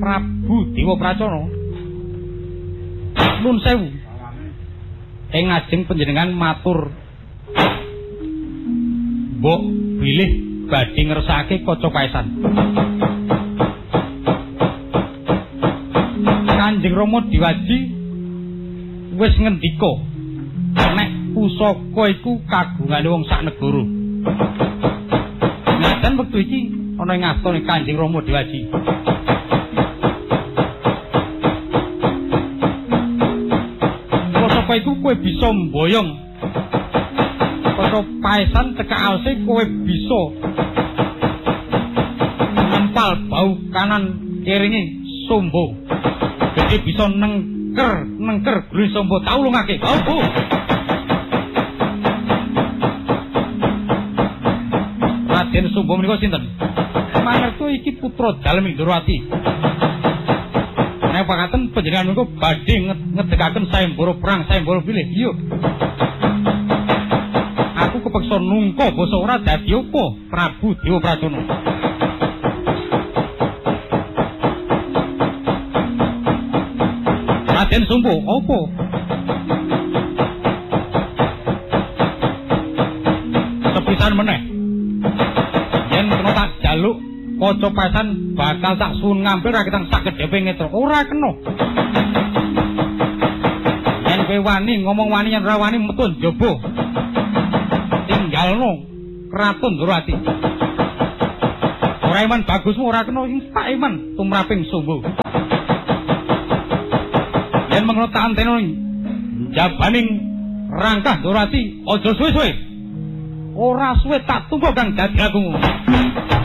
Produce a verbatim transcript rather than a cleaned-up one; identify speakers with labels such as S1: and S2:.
S1: Prabu Dewa Pracona. Nun sewu. Ing ngajeng panjenengan matur mbok bilih badhe ngersakake kaca paesan. Kanjeng Rama Diwaji wis ngendika nek pusaka iku kagungane wong sak negara. Ngaten wektu iki ana ing astane Kanjeng Rama Diwaji. Pusaka iku kowe bisa mboyong. Kaca paesan cekak alse kowe bisa nempal bau kanan kiringe sombo. Jadi bisa nengker nengker gris sombo tau lungake bau bu. Raden Sombo menika sinten? Mangerto iki putra dalem Indrawati. Nek pakaten panjenengan menika badhe ngedegaken sayembara perang sayembara bilih. Iya. Aku kepeksa nungka basa ora dadi apa Prabu Dewa Pracona. Raden Sombo, apa? Sepisan meneh. Yen kena tak jaluk kaca paesan bakal tak suwun ngambil rakitan sak gedhepe netra. Ora kena. Yen kowe wani ngomong wani yen ora wani metu njaba. Tinggalno Kraton Ndrawati. Ora iman bagusmu ora kena ing tak iman tumraping Sombo. Yen mengono tak anteno jabaning rangkah Ndrawati aja suwe-suwe. Ora suwe tak tumpuk kang dadi aku.